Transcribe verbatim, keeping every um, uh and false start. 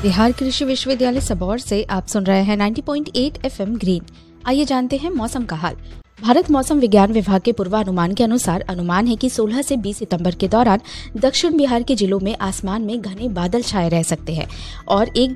बिहार कृषि विश्वविद्यालय सबौर से आप सुन रहे हैं नब्बे पॉइंट आठ एफएम ग्रीन। आइए जानते हैं मौसम का हाल। भारत मौसम विज्ञान विभाग के पूर्वानुमान के अनुसार अनुमान है कि सोलह से बीस सितंबर के दौरान दक्षिण बिहार के जिलों में आसमान में घने बादल छाए रह सकते हैं और एक